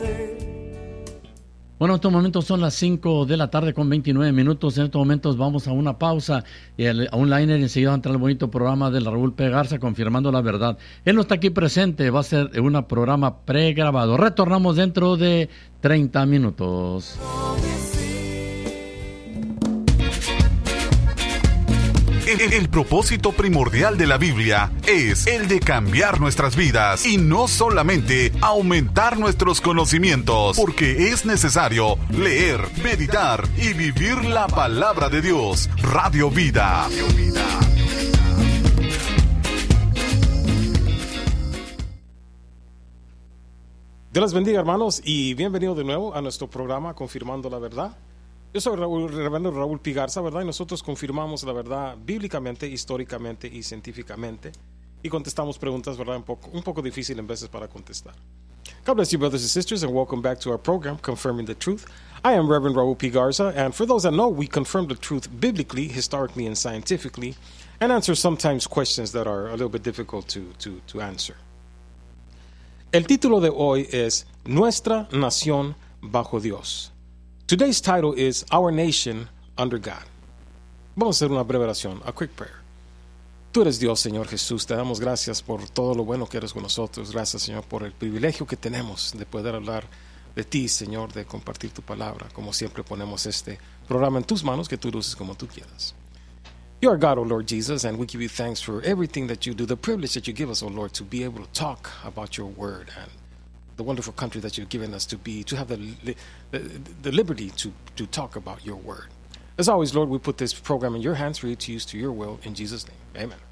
Bueno, en estos momentos son las 5 de la tarde con 29 minutos. En estos momentos vamos a una pausa y a un liner y enseguida va a entrar el bonito programa de Raúl P. Garza, Confirmando la Verdad. Él no está aquí presente, va a ser un programa pregrabado. Retornamos dentro de 30 minutos. El propósito primordial de la Biblia es el de cambiar nuestras vidas y no solamente aumentar nuestros conocimientos, porque es necesario leer, meditar y vivir la palabra de Dios. Radio Vida. Dios les bendiga, hermanos, y bienvenido de nuevo a nuestro programa Confirmando la Verdad. Yo soy reverendo Raúl P. Garza, ¿verdad? Y nosotros confirmamos la verdad bíblicamente, históricamente y científicamente. Y contestamos preguntas, ¿verdad? Un poco difícil en veces para contestar. God bless you, brothers and sisters, and welcome back to our program, Confirming the Truth. I am Reverend Raúl P. Garza, and for those that know, we confirm the truth biblically, historically, and scientifically, and answer sometimes questions that are a little bit difficult to answer. El título de hoy es Nuestra Nación Bajo Dios. Today's title is Our Nation Under God. Vamos a hacer una breve oración, a quick prayer. Tú eres Dios, Señor Jesús. Te damos gracias por todo lo bueno que eres con nosotros. Gracias, Señor, por el privilegio que tenemos de poder hablar de ti, Señor, de compartir tu palabra. Como siempre ponemos este programa en tus manos, que tú luces como tú quieras. You are God, O Lord Jesus, and we give you thanks for everything that you do, the privilege that you give us, O Lord, to be able to talk about your word and the wonderful country that you've given us to have the liberty to talk about your word. As always, Lord, we put this program in your hands for you to use to your will, in Jesus' name. Amen.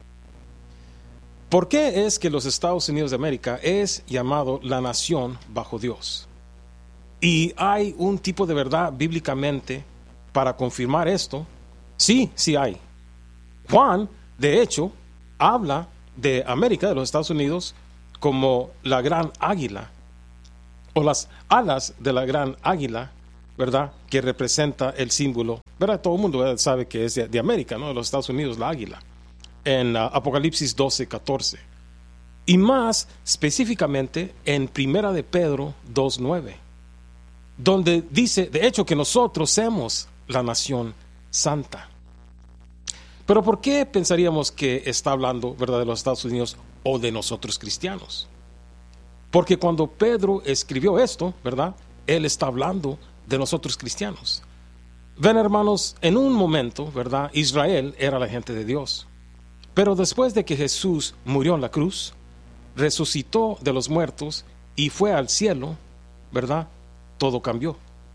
¿Por qué es que los Estados Unidos de América es llamado la nación bajo Dios? Y hay un tipo de verdad bíblicamente para confirmar esto. Sí hay. Juan, de hecho, habla de América, de los Estados Unidos, como la gran águila, o las alas de la gran águila, ¿verdad? Que representa el símbolo, ¿verdad? Todo el mundo, ¿verdad?, sabe que es de América, ¿no? De los Estados Unidos, la águila. En Apocalipsis 12:14. Y más específicamente en Primera de Pedro 2:9, donde dice, de hecho, que nosotros somos la nación santa. Pero ¿por qué pensaríamos que está hablando, ¿verdad?, de los Estados Unidos o de nosotros cristianos? Porque cuando Pedro escribió esto, ¿verdad?, él está hablando de nosotros cristianos. Ven, hermanos, en un momento, ¿verdad?, Israel era la gente de Dios. Pero después de que Jesús murió en la cruz, resucitó de los muertos y fue al cielo, ¿verdad?, todo cambió.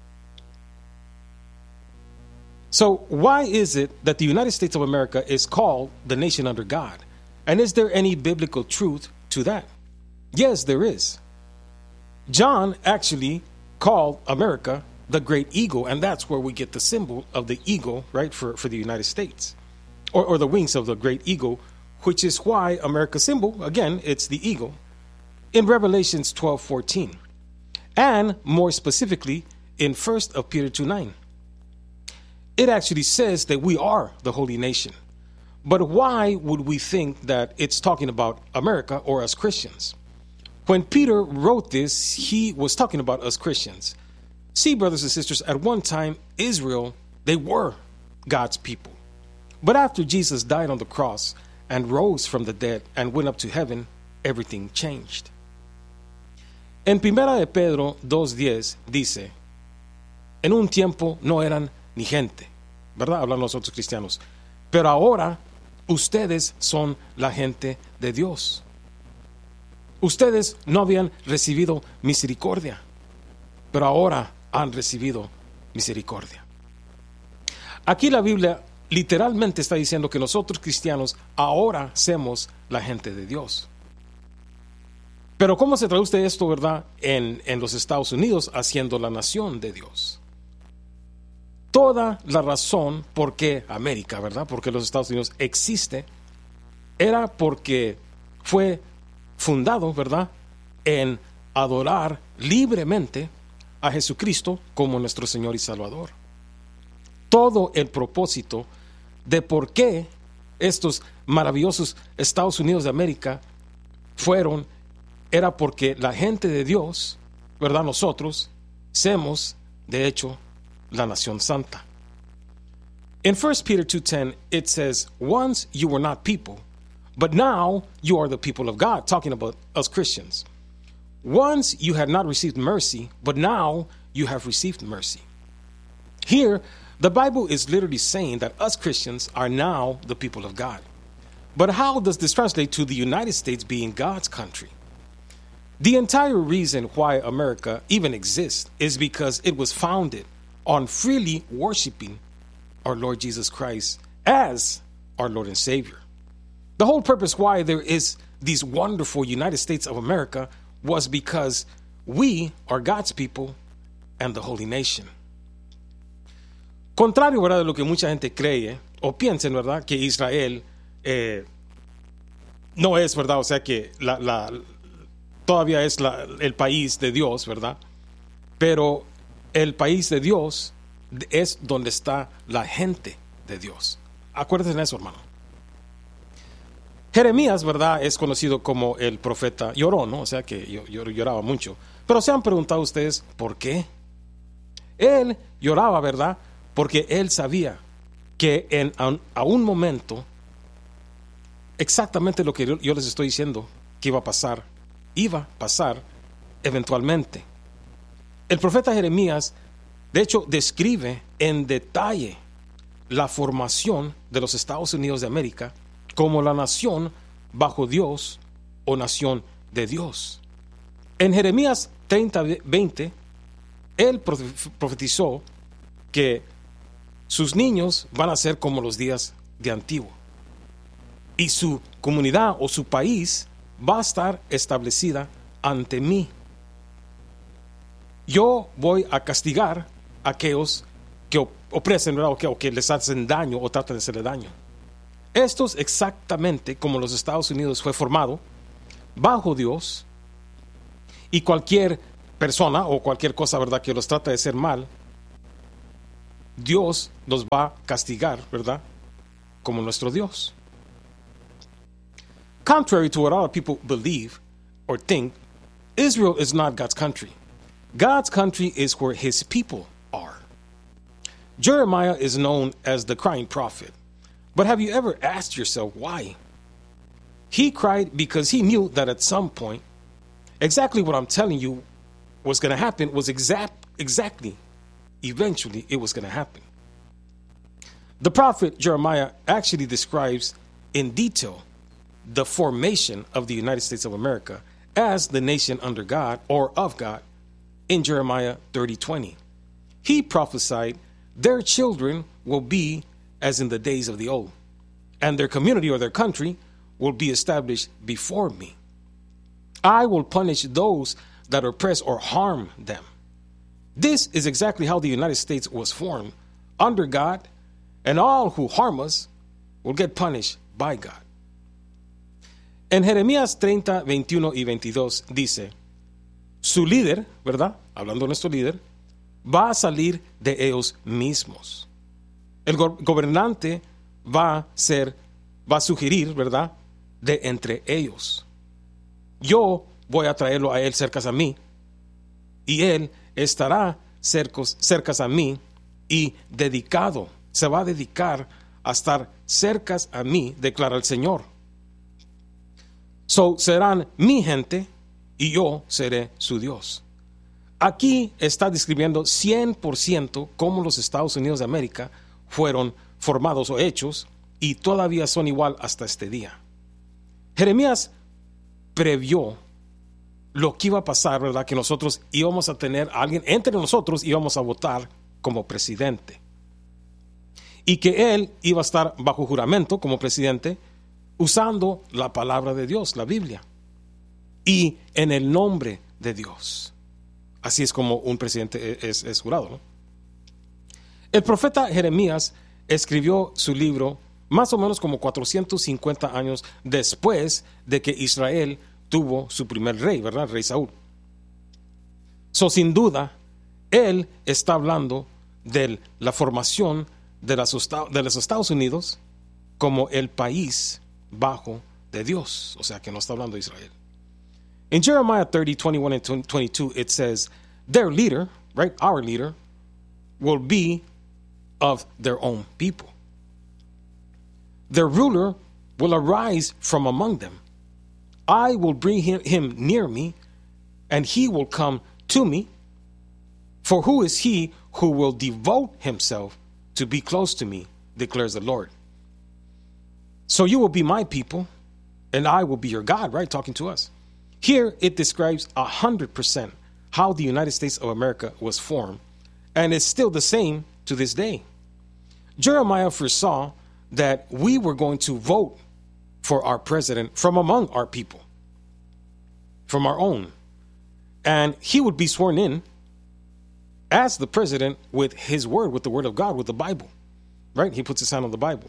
So why is it that the United States of America is called the nation under God? And is there any biblical truth to that? Yes, there is. John actually called America the great eagle, and that's where we get the symbol of the eagle, right, for the United States. Or the wings of the great eagle, which is why America's symbol, again, it's the eagle, in Revelations 12:14. And more specifically, in 1 Peter 2:9. It actually says that we are the holy nation. But why would we think that it's talking about America or us Christians? When Peter wrote this, he was talking about us Christians. See, brothers and sisters, at one time, Israel, they were God's people. But after Jesus died on the cross and rose from the dead and went up to heaven, everything changed. En Primera de Pedro 2:10 dice, en un tiempo no eran ni gente, ¿verdad? Hablan los otros cristianos. Pero ahora ustedes son la gente de Dios. Ustedes no habían recibido misericordia, pero ahora han recibido misericordia. Aquí la Biblia literalmente está diciendo que nosotros cristianos ahora somos la gente de Dios. Pero ¿cómo se traduce esto, verdad, en los Estados Unidos haciendo la nación de Dios? Toda la razón por qué América, ¿verdad?, porque los Estados Unidos existe, era porque fue fundado, ¿verdad?, en adorar libremente a Jesucristo como nuestro Señor y Salvador. Todo el propósito de por qué estos maravillosos Estados Unidos de América era porque la gente de Dios ¿verdad? Nosotros somos, de hecho, la nación santa. In 1 Peter 2:10, it says, once you were not people, but now you are the people of God, talking about us Christians. Once you had not received mercy, but now you have received mercy. Here, the Bible is literally saying that us Christians are now the people of God. But how does this translate to the United States being God's country? The entire reason why America even exists is because it was founded on freely worshiping our Lord Jesus Christ as our Lord and Savior. The whole purpose why there is these wonderful United States of America was because we are God's people and the holy nation. Contrario, ¿verdad?, de lo que mucha gente cree o piensen, ¿verdad?, que Israel no es, ¿verdad?, o sea que todavía es el país de Dios, ¿verdad? Pero el país de Dios es donde está la gente de Dios. Acuérdense de eso, hermano. Jeremías, ¿verdad?, es conocido como el profeta llorón, ¿no? O sea que lloraba mucho. Pero se han preguntado ustedes, ¿por qué? Él lloraba, ¿verdad?, porque él sabía que a un momento, exactamente lo que yo les estoy diciendo que iba a pasar eventualmente. El profeta Jeremías, de hecho, describe en detalle la formación de los Estados Unidos de América como la nación bajo Dios o nación de Dios. En Jeremías 30:20, él profetizó que sus niños van a ser como los días de antiguo. Y su comunidad o su país va a estar establecida ante mí. Yo voy a castigar a aquellos que opresen, ¿verdad?, o que les hacen daño o tratan de hacerle daño. Esto es exactamente como los Estados Unidos fue formado bajo Dios, y cualquier persona o cualquier cosa, ¿verdad?, que los trata de hacer mal, Dios los va a castigar, ¿verdad?, como nuestro Dios. Contrary to what a lot of people believe or think, Israel is not God's country. God's country is where his people are. Jeremiah is known as the crying prophet. But have you ever asked yourself why? He cried because he knew that at some point, exactly what I'm telling you was going to happen was exactly, eventually, it was going to happen. The prophet Jeremiah actually describes in detail the formation of the United States of America as the nation under God or of God in Jeremiah 30:20. He prophesied their children will be as in the days of the old, and their community or their country will be established before me. I will punish those that oppress or harm them. This is exactly how the United States was formed, under God, and all who harm us will get punished by God. En Jeremías 30, 21 y 22 dice, su líder, ¿verdad?, hablando de nuestro líder, va a salir de ellos mismos. El gobernante va a sugerir, ¿verdad?, de entre ellos. Yo voy a traerlo a él cerca a mí, y él estará cerca a mí y dedicado, se va a dedicar a estar cerca a mí, declara el Señor. Serán mi gente y yo seré su Dios. Aquí está describiendo 100% cómo los Estados Unidos de América fueron formados o hechos y todavía son igual hasta este día. Jeremías previó lo que iba a pasar, ¿verdad?, que nosotros íbamos a tener a alguien entre nosotros, íbamos a votar como presidente. Y que él iba a estar bajo juramento como presidente usando la palabra de Dios, la Biblia. Y en el nombre de Dios. Así es como un presidente es jurado, ¿no? El profeta Jeremías escribió su libro más o menos como 450 años después de que Israel tuvo su primer rey, ¿verdad? Rey Saúl. Sin duda, él está hablando de la formación de los Estados Unidos como el país bajo de Dios. O sea, que no está hablando de Israel. In Jeremiah 30, 21 and 22, it says, their leader, right, our leader, will be of their own people. Their ruler will arise from among them. I will bring him near me, and he will come to me. For who is he who will devote himself to be close to me, declares the Lord. So you will be my people, and I will be your God, right? Talking to us. Here it describes 100% how the United States of America was formed, and it's still the same to this day. Jeremiah foresaw that we were going to vote for our president from among our people, from our own. And he would be sworn in as the president with his word, with the word of God, with the Bible, right? He puts his hand on the Bible.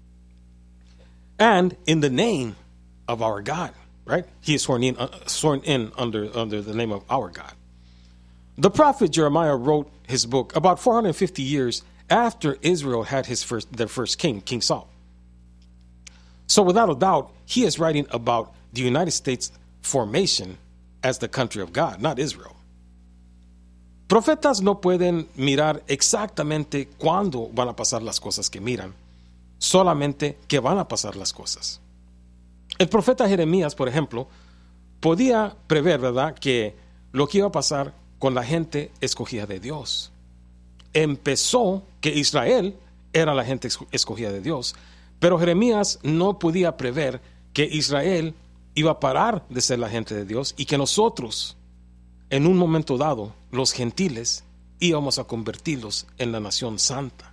And in the name of our God, right? He is sworn in under the name of our God. The prophet Jeremiah wrote his book about 450 years after Israel had their first king, King Saul. So without a doubt, he is writing about the United States formation as the country of God, not Israel. Profetas no pueden mirar exactamente cuándo van a pasar las cosas que miran, solamente que van a pasar las cosas. El profeta Jeremías, por ejemplo, podía prever, ¿verdad?, que lo que iba a pasar con la gente escogida de Dios. Empezó que Israel era la gente escogida de Dios, pero Jeremías no podía prever que Israel iba a parar de ser la gente de Dios y que nosotros, en un momento dado, los gentiles, íbamos a convertirlos en la nación santa.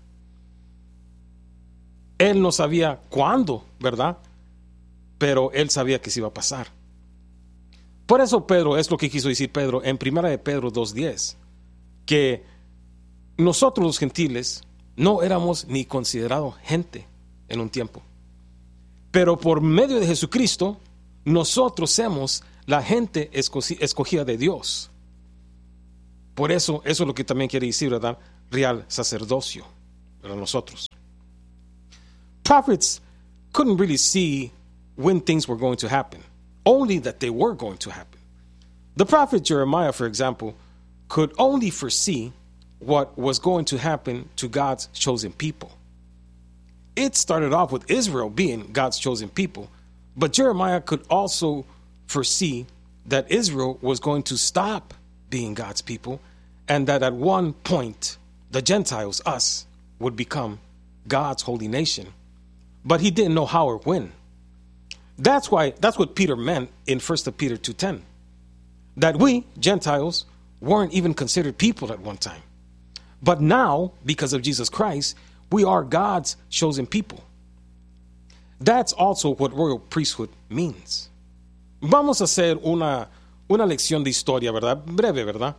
Él no sabía cuándo, ¿verdad? Pero él sabía que se iba a pasar. Por eso Pedro, es lo que quiso decir Pedro en 1 de Pedro 2:10, que nosotros los gentiles no éramos ni considerados gente en un tiempo. Pero por medio de Jesucristo, nosotros somos la gente escogida de Dios. Por eso es lo que también quiere decir, ¿verdad? Real sacerdocio para nosotros. Prophets couldn't really see when things were going to happen, only that they were going to happen. The prophet Jeremiah, for example, could only foresee what was going to happen to God's chosen people. It started off with Israel being God's chosen people, but Jeremiah could also foresee that Israel was going to stop being God's people, and that at one point the Gentiles, us, would become God's holy nation. But he didn't know how or when. That's what Peter meant in 1 Peter 2:10. That we, Gentiles, weren't even considered people at one time. But now, because of Jesus Christ, we are God's chosen people. That's also what royal priesthood means. Vamos a hacer una lección de historia, ¿verdad? Breve, ¿verdad?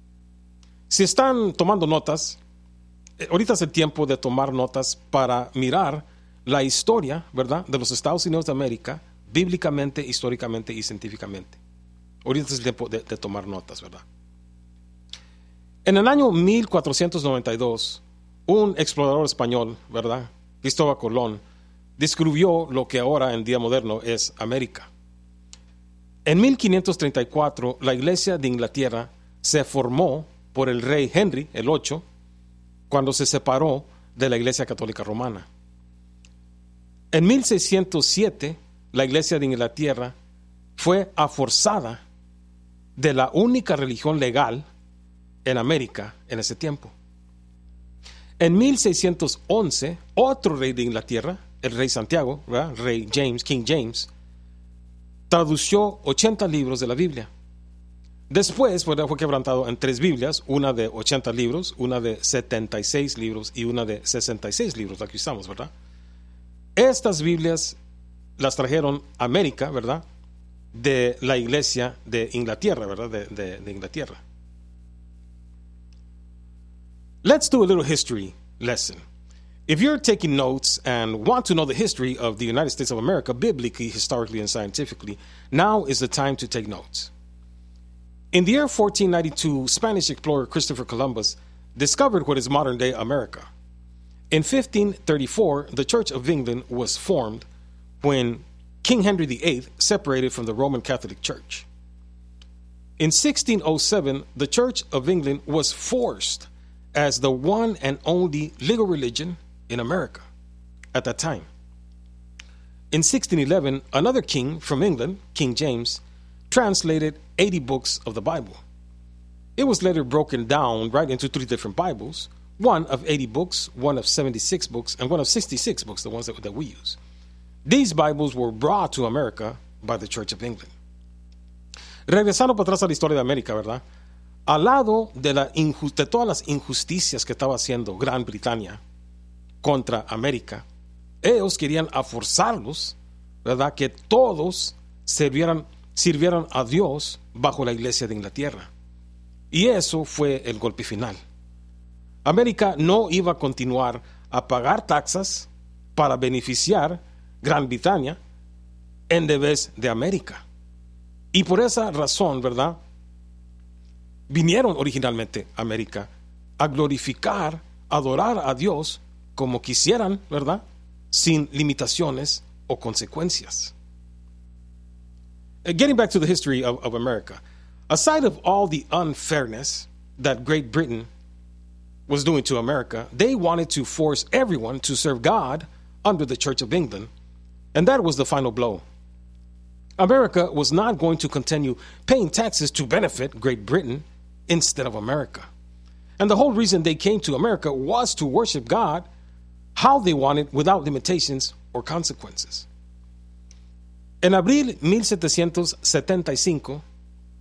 Si están tomando notas, ahorita es el tiempo de tomar notas para mirar la historia, ¿verdad?, de los Estados Unidos de América, bíblicamente, históricamente y científicamente. Ahorita es el tiempo de tomar notas, ¿verdad? En el año 1492, un explorador español, ¿verdad?, Cristóbal Colón, descubrió lo que ahora en día moderno es América. En 1534, la Iglesia de Inglaterra se formó por el rey Henry el VIII cuando se separó de la Iglesia Católica Romana. En 1607, la Iglesia de Inglaterra fue aforzada de la única religión legal en América en ese tiempo. En 1611, otro rey de Inglaterra, el rey Santiago, ¿verdad?, rey James, King James, tradució 80 libros de la Biblia. Después, ¿verdad?, fue quebrantado en 3 Biblias, una de 80 libros, una de 76 libros y una de 66 libros, la que usamos, ¿verdad? Estas Biblias las trajeron a América, ¿verdad?, de la Iglesia de Inglaterra, ¿verdad?, de Inglaterra. Let's do a little history lesson. If you're taking notes and want to know the history of the United States of America, biblically, historically, and scientifically, now is the time to take notes. In the year 1492, Spanish explorer Christopher Columbus discovered what is modern-day America. In 1534, the Church of England was formed when King Henry VIII separated from the Roman Catholic Church. In 1607, the Church of England was forced as the one and only legal religion in America at that time. In 1611, another king from England, King James, translated 80 books of the Bible. It was later broken down right into 3 different Bibles, one of 80 books, one of 76 books, and one of 66 books, the ones that we use. These Bibles were brought to America by the Church of England. Regresando para atrás a la historia de América, ¿verdad? Al lado de todas las injusticias que estaba haciendo Gran Bretaña contra América, ellos querían forzarlos, ¿verdad?, que todos sirvieran a Dios bajo la Iglesia de Inglaterra. Y eso fue el golpe final. América no iba a continuar a pagar taxas para beneficiar Gran Bretaña en vez de América. Y por esa razón, ¿verdad?, vinieron originalmente a América a glorificar, adorar a Dios como quisieran, ¿verdad?, sin limitaciones o consecuencias. Getting back to the history of America, aside of all the unfairness that Great Britain was doing to America, they wanted to force everyone to serve God under the Church of England, and that was the final blow. America was not going to continue paying taxes to benefit Great Britain instead of America. And the whole reason they came to America was to worship God how they wanted without limitations or consequences. En abril 1775,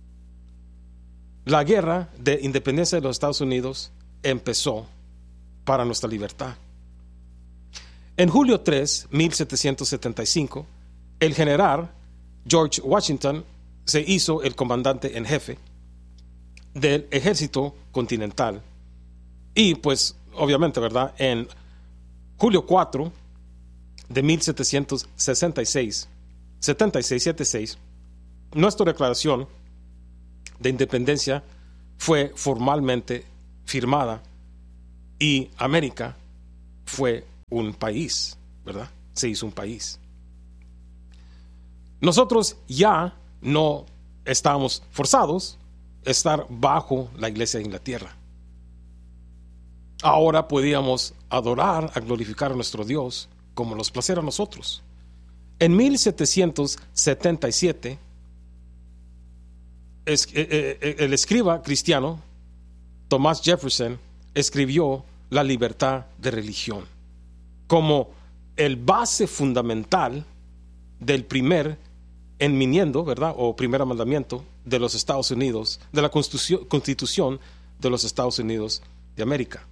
la guerra de independencia de los Estados Unidos empezó para nuestra libertad. En julio 3, 1775, el general George Washington se hizo el comandante en jefe del ejército continental. Y pues, obviamente, ¿verdad?, en julio 4 de 1776, nuestra declaración de independencia fue formalmente firmada y América fue un país, ¿verdad? Se hizo un país. Nosotros ya no estábamos forzados a estar bajo la Iglesia de Inglaterra. Ahora podíamos adorar, a glorificar a nuestro Dios como nos placiera a nosotros. En 1777, el escriba cristiano Thomas Jefferson escribió La libertad de religión como el base fundamental del primer enmiendo, ¿verdad?, o primer mandamiento de los Estados Unidos, de la Constitución de los Estados Unidos de América.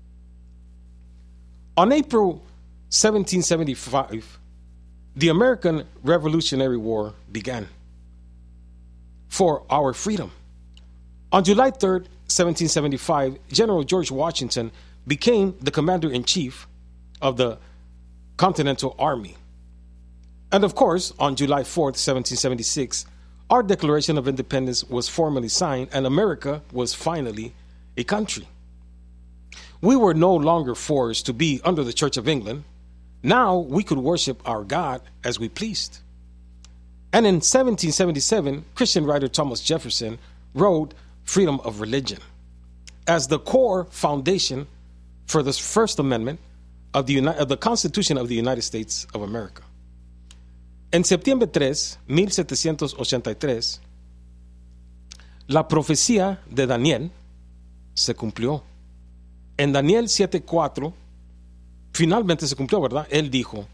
On April 1775, the American Revolutionary War began for our freedom. On July 3rd, 1775, General George Washington became the commander-in-chief of the Continental Army. And of course, on July 4th, 1776, our Declaration of Independence was formally signed and America was finally a country. We were no longer forced to be under the Church of England. Now we could worship our God as we pleased. And in 1777, Christian writer Thomas Jefferson wrote Freedom of Religion as the core foundation for the First Amendment of the Constitution of the United States of America. En septiembre 3, 1783, la profecía de Daniel se cumplió. En Daniel 7:4, finalmente se cumplió, ¿verdad? Él dijo,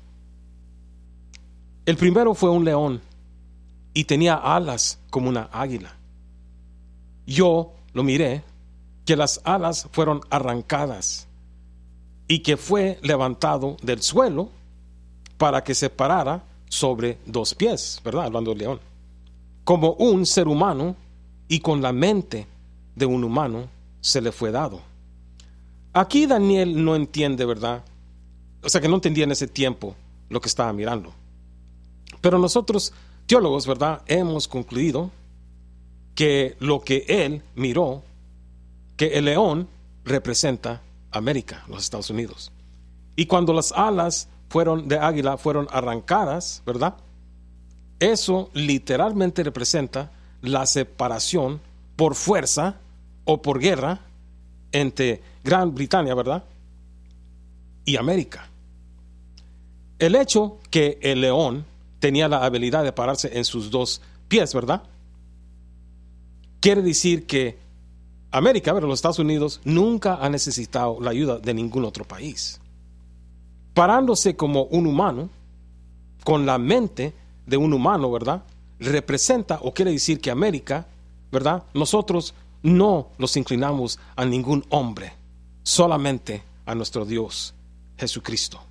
el primero fue un león y tenía alas como una águila. Yo lo miré, que las alas fueron arrancadas y que fue levantado del suelo para que se parara sobre 2 pies, ¿verdad? Hablando del león. Como un ser humano y con la mente de un humano se le fue dado. Aquí Daniel no entiende, ¿verdad? O sea, que no entendía en ese tiempo lo que estaba mirando. Pero nosotros, teólogos, ¿verdad?, hemos concluido que lo que él miró, que el león representa América, los Estados Unidos. Y cuando las alas de águila fueron arrancadas, ¿verdad?, eso literalmente representa la separación por fuerza o por guerra entre Gran Bretaña, ¿verdad?, y América. El hecho que el león tenía la habilidad de pararse en sus dos pies, ¿verdad?, quiere decir que América, ¿verdad?, los Estados Unidos, nunca ha necesitado la ayuda de ningún otro país. Parándose como un humano, con la mente de un humano, ¿verdad?, representa o quiere decir que América, ¿verdad?, nosotros no nos inclinamos a ningún hombre, solamente a nuestro Dios Jesucristo.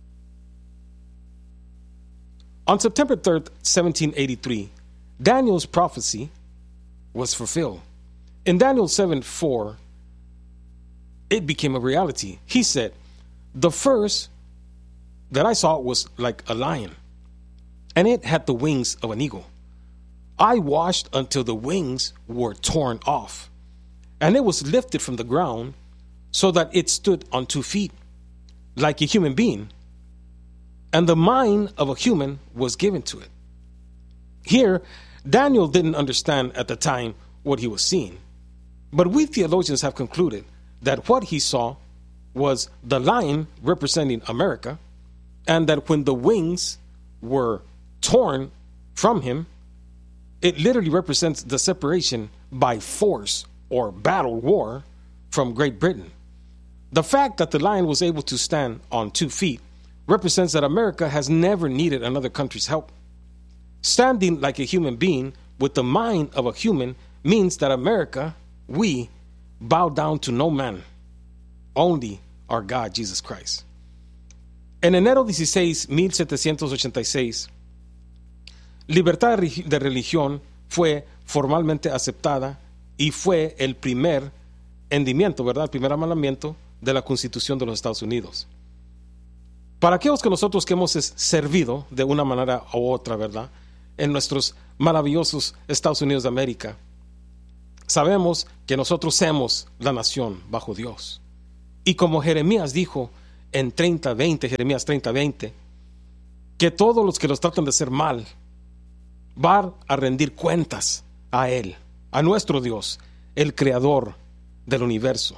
On September 3rd, 1783, Daniel's prophecy was fulfilled. In Daniel 7:4, it became a reality. He said, "The first that I saw was like a lion, and it had the wings of an eagle. I watched until the wings were torn off, and it was lifted from the ground so that it stood on 2 feet, like a human being, and the mind of a human was given to it." Here, Daniel didn't understand at the time what he was seeing, but we theologians have concluded that what he saw was the lion representing America, and that when the wings were torn from him, it literally represents the separation by force or battle war from Great Britain. The fact that the lion was able to stand on 2 feet represents that America has never needed another country's help. Standing like a human being with the mind of a human means that America, we, bow down to no man, only our God, Jesus Christ. En enero 16, 1786, libertad de religión fue formalmente aceptada y fue el primer hendimiento, ¿verdad?, el primer mandamiento de la Constitución de los Estados Unidos. Para aquellos que nosotros que hemos servido de una manera u otra, ¿verdad?, en nuestros maravillosos Estados Unidos de América, sabemos que nosotros somos la nación bajo Dios. Y como Jeremías dijo en Jeremías 30:20, que todos los que los tratan de hacer mal van a rendir cuentas a Él, a nuestro Dios, el creador del universo.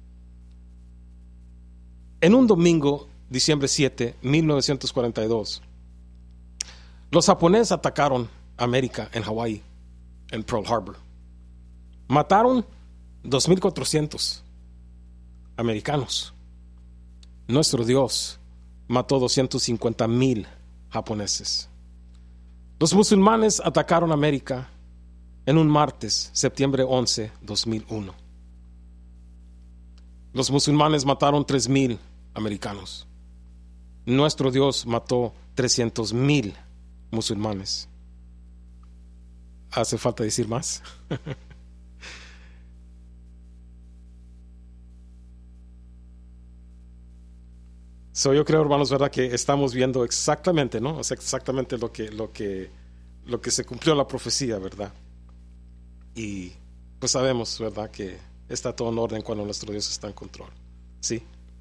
En un domingo, diciembre 7, 1942, los japoneses atacaron América en Hawái, en Pearl Harbor. Mataron 2,400 americanos. Nuestro Dios mató 250,000 japoneses. Los musulmanes atacaron América en un martes, septiembre 11, 2001. Los musulmanes mataron 3,000 americanos. Nuestro Dios mató 300,000 musulmanes. ¿Hace falta decir más? Yo creo, hermanos, ¿verdad?, que estamos viendo exactamente, ¿no? O sea, exactamente lo que se cumplió la profecía, ¿verdad? Y pues sabemos, ¿verdad?, que está todo en orden cuando nuestro Dios está en control. ¿Sí?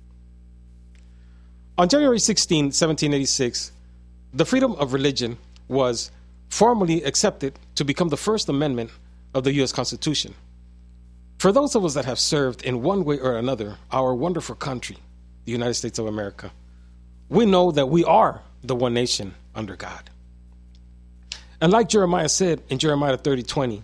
On January 16, 1786, the freedom of religion was formally accepted to become the First Amendment of the U.S. Constitution. For those of us that have served in one way or another our wonderful country, the United States of America, we know that we are the one nation under God. And like Jeremiah said in Jeremiah 30:20,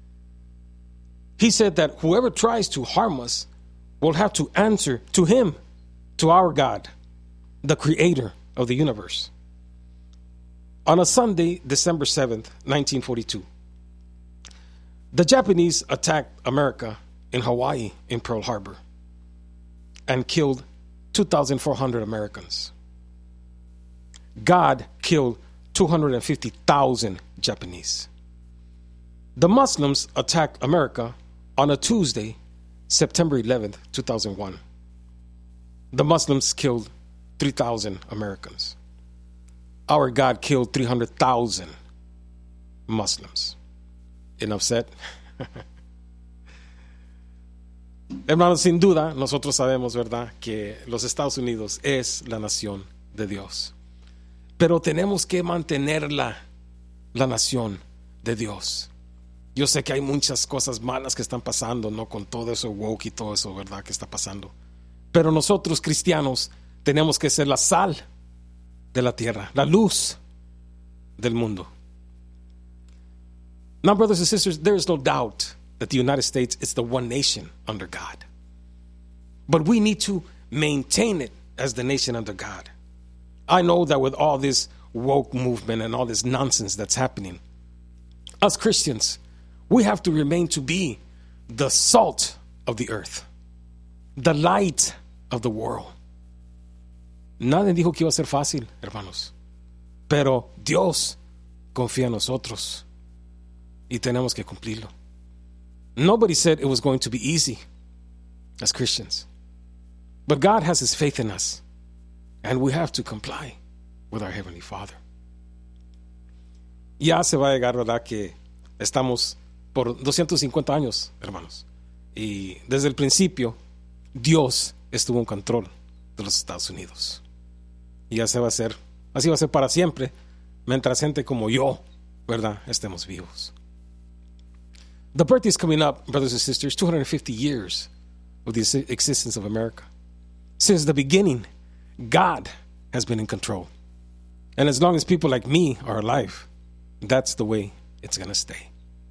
he said that whoever tries to harm us will have to answer to him, to our God, the creator of the universe. On a Sunday, December 7th, 1942, the Japanese attacked America in Hawaii in Pearl Harbor and killed 2,400 Americans. God killed 250,000 Japanese. The Muslims attacked America on a Tuesday, September 11th, 2001. The Muslims killed 3,000 Americans. Our God killed 300,000 Muslims. Enough said. Hermanos, sin duda, nosotros sabemos, ¿verdad?, que los Estados Unidos es la nación de Dios. Pero tenemos que mantenerla, la nación de Dios. Yo sé que hay muchas cosas malas que están pasando, ¿no? Con todo eso woke y todo eso, ¿verdad? Que está pasando. Pero nosotros cristianos tenemos que ser la sal de la tierra, la luz del mundo. Now, brothers and sisters, there is no doubt that the United States is the one nation under God. But we need to maintain it as the nation under God. I know that with all this woke movement and all this nonsense that's happening, us Christians, we have to remain to be the salt of the earth, the light of the world. Nadie dijo que iba a ser fácil, hermanos, pero Dios confía en nosotros y tenemos que cumplirlo. Nobody said it was going to be easy as Christians, but God has His faith in us, and we have to comply with our Heavenly Father. Ya se va a llegar, ¿verdad?, que estamos por 250 años, hermanos, y desde el principio Dios estuvo en control de los Estados Unidos. Y ya se va a hacer, así va a ser para siempre, mientras gente como yo, ¿verdad?, estemos vivos. The birthday is coming up, brothers and sisters, 250 years of the existence of America. Since the beginning, God has been in control. And as long as people like me are alive, that's the way it's going to stay.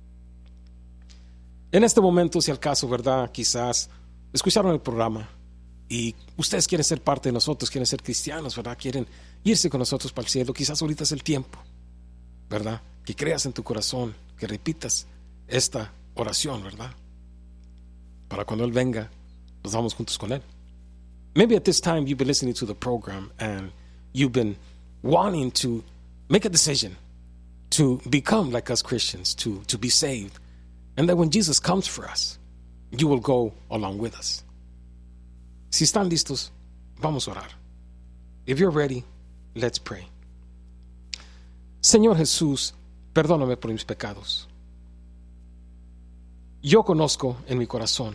En este momento, si al caso, ¿verdad?, quizás escucharon el programa y ustedes quieren ser parte de nosotros, quieren ser cristianos, ¿verdad?, quieren irse con nosotros para el cielo. Quizás ahorita es el tiempo, ¿verdad?, que creas en tu corazón, que repitas esta oración, ¿verdad?, para cuando Él venga, nos vamos juntos con Él. Maybe at this time you've been listening to the program and you've been wanting to make a decision to become like us Christians, to be saved, and that when Jesus comes for us, you will go along with us. Si están listos, vamos a orar. If you're ready, let's pray. Señor Jesús, perdóname por mis pecados. Yo conozco en mi corazón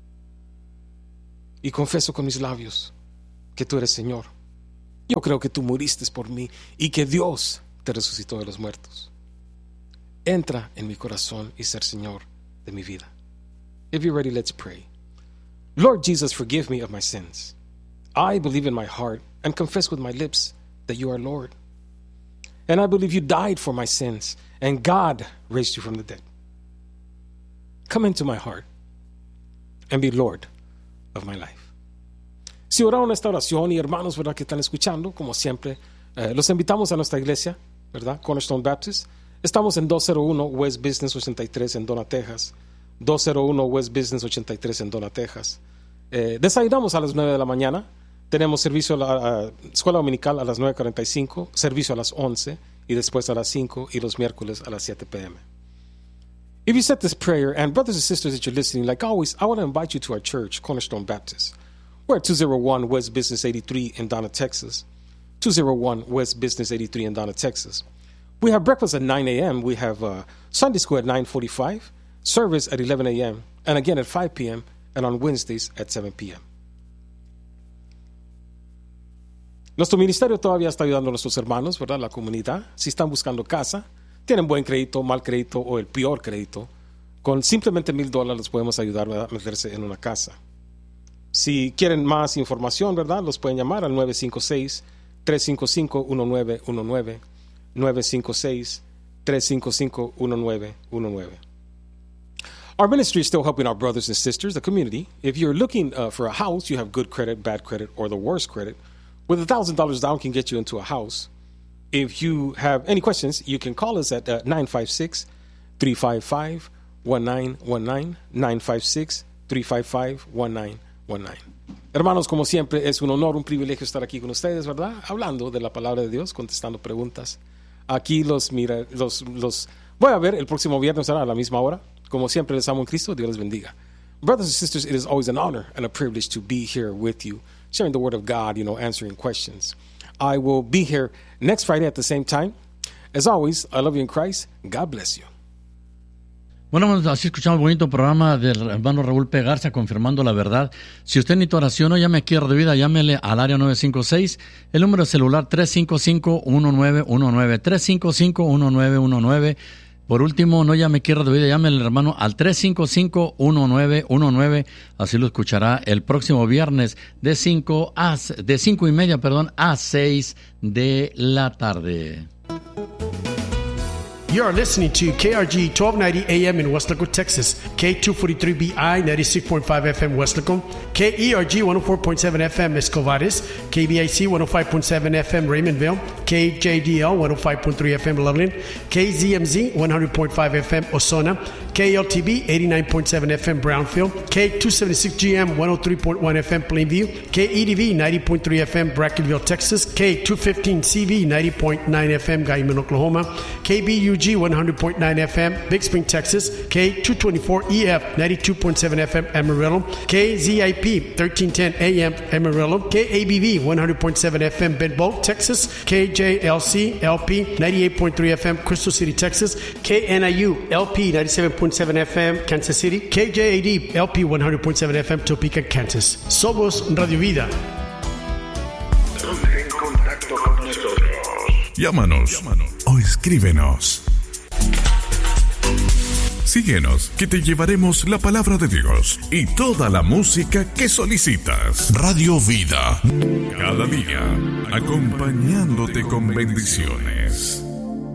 y confieso con mis labios que tú eres Señor. Yo creo que tú muriste por mí y que Dios te resucitó de los muertos. Entra en mi corazón y ser Señor de mi vida. If you're ready, let's pray. Lord Jesus, forgive me of my sins. I believe in my heart and confess with my lips that you are Lord. And I believe you died for my sins and God raised you from the dead. Come into my heart and be Lord of my life. Si oraron esta oración y hermanos, ¿verdad?, que están escuchando, como siempre, los invitamos a nuestra iglesia, ¿verdad?, Cornerstone Baptist. Estamos en 201 West Business 83 en Donna, Texas. 201 West Business 83 en Donna, Texas. Desayunamos a las 9 de la mañana. Tenemos servicio a la escuela dominical a las 9:45, servicio a las 11 y después a las 5 y los miércoles a las 7 p.m. If you said this prayer, and brothers and sisters that you're listening, like always, I want to invite you to our church, Cornerstone Baptist. We're at 201 West Business 83 in Donna, Texas. 201 West Business 83 in Donna, Texas. We have breakfast at 9 a.m. We have Sunday school at 9:45, service at 11 a.m., and again at 5 p.m., and on Wednesdays at 7 p.m. Nuestro ministerio todavía está ayudando a nuestros hermanos, ¿verdad?, la comunidad. Si están buscando casa, tienen buen crédito, mal crédito o el peor crédito, con simplemente $1,000 los podemos ayudar a meterse en una casa. Si quieren más información, ¿verdad?, los pueden llamar al 956-355-1919, 956-355-1919. Our ministry is still helping our brothers and sisters, the community. If you're looking for a house, you have good credit, bad credit, or the worst credit, with $1,000 down can get you into a house. If you have any questions, you can call us at 956-355-1919, 956-355-1919. Hermanos, como siempre, es un honor, un privilegio estar aquí con ustedes, ¿verdad?, hablando de la palabra de Dios, contestando preguntas. Aquí los voy a ver el próximo viernes a la misma hora. Como siempre, les amo en Cristo. Dios les bendiga. Brothers and sisters, it is always an honor and a privilege to be here with you, sharing the Word of God, answering questions. I will be here next Friday at the same time. As always, I love you in Christ. God bless you. Bueno, así escuchamos el bonito programa del hermano Raúl P. Garza, confirmando la verdad. Si usted necesita oración o llame aquí a Radio Vida, llámele al área 956, el número de celular 355-1919, 355-1919. Por último, no llame aquí a Radio Vida, llame al hermano al 355-1919, así lo escuchará el próximo viernes de 5 y media, a 6 de la tarde. You are listening to KRG 1290 AM in Weslaco, Texas, K243BI 96.5 FM Weslaco, KERG 104.7 FM Escovares, KBIC 105.7 FM Raymondville, KJDL 105.3 FM Loveland, KZMZ 100.5 FM Osona, KLTB 89.7 FM Brownfield, K276GM 103.1 FM Plainview, KEDV 90.3 FM Brackenville, Texas, K215CV 90.9 FM Guyman, Oklahoma, KBUG 100.9 FM Big Spring, Texas, K224EF 92.7 FM Amarillo, KZIP 1310 AM Amarillo, KABV 100.7 FM Bedbolt, Texas, KJLC LP 98.3 FM Crystal City, Texas, KNIU LP 97.7 FM Kansas City, KJAD LP 100.7 FM Topeka, Kansas. Somos Radio Vida. Ponte en contacto con nosotros. Llámanos o escríbenos. Síguenos, que te llevaremos la palabra de Dios y toda la música que solicitas. Radio Vida, cada día, acompañándote con bendiciones.